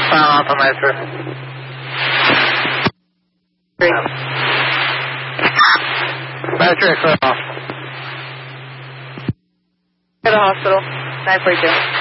File off on my sir. 3. Metric, clear off. To the hospital, 942.